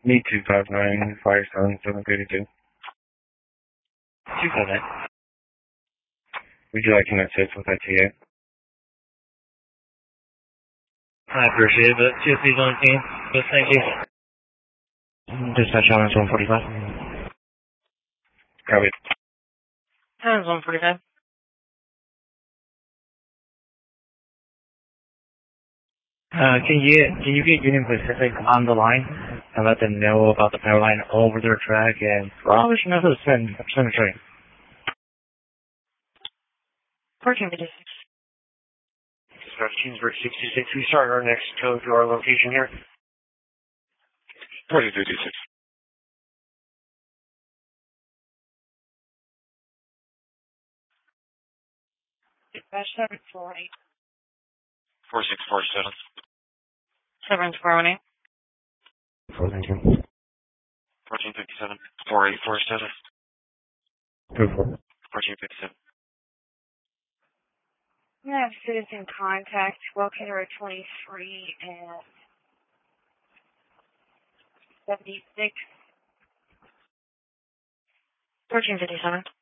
Me 259, Firestone 732. 259. Would you like to assist with ITA? I appreciate it, but TSC's on the team. But thank you. Dispatch on 145. Copy. Times 145. Can you get Union Pacific on the line and let them know about the power line over their track and probably should know who to send a train. 1456. Dispatch Kingsburg 66. We start our next code to our location here. 1456. Dispatch 748. 4647. 7418. 419. 1457. 4847. 24. 1457. We have citizen contact, locator 23 and 76. 1457.